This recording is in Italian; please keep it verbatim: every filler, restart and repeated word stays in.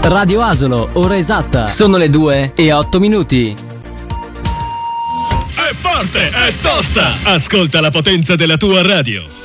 Radio Asolo, ora esatta. Sono le due e otto minuti. È forte, è tosta. Ascolta la potenza della tua radio.